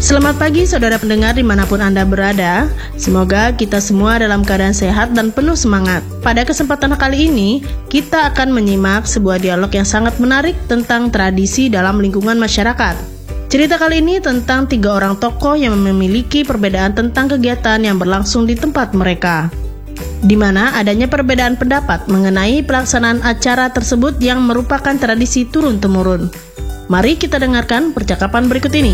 Selamat pagi saudara pendengar dimanapun Anda berada. Semoga kita semua dalam keadaan sehat dan penuh semangat. Pada kesempatan kali ini, kita akan menyimak sebuah dialog yang sangat menarik tentang tradisi dalam lingkungan masyarakat. Cerita kali ini tentang 3 orang tokoh yang memiliki perbedaan tentang kegiatan yang berlangsung di tempat mereka, di mana adanya perbedaan pendapat mengenai pelaksanaan acara tersebut yang merupakan tradisi turun-temurun. Mari kita dengarkan percakapan berikut ini.